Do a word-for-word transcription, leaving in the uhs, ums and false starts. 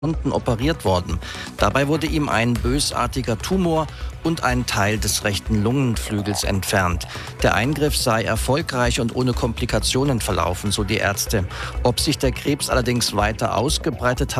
Stunden operiert worden. Dabei wurde ihm ein bösartiger Tumor und ein Teil des rechten Lungenflügels entfernt. Der Eingriff sei erfolgreich und ohne Komplikationen verlaufen, so die Ärzte. Ob sich der Krebs allerdings weiter ausgebreitet hat,